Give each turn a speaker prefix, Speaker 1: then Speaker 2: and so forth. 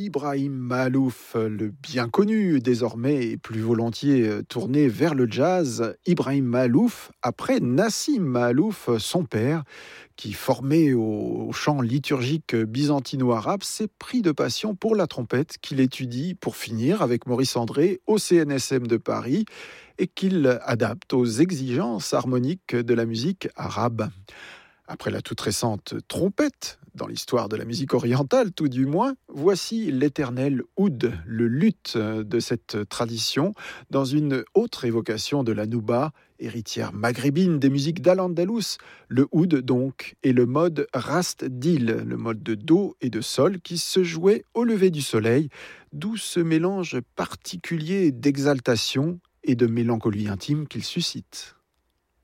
Speaker 1: Ibrahim Mahalouf, le bien connu désormais et plus volontiers tourné vers le jazz. Ibrahim Mahalouf, après Nassim Mahalouf, son père, qui formé au chant liturgique byzantino-arabe, s'est pris de passion pour la trompette qu'il étudie pour finir avec Maurice André au CNSM de Paris et qu'il adapte aux exigences harmoniques de la musique arabe. Après la toute récente trompette, dans l'histoire de la musique orientale tout du moins, voici l'éternel oud, le luth de cette tradition, dans une autre évocation de la nouba, héritière maghrébine des musiques d'Al-Andalus. Le oud donc est le mode rast dil, le mode de do et de sol qui se jouait au lever du soleil, d'où ce mélange particulier d'exaltation et de mélancolie intime qu'il suscite.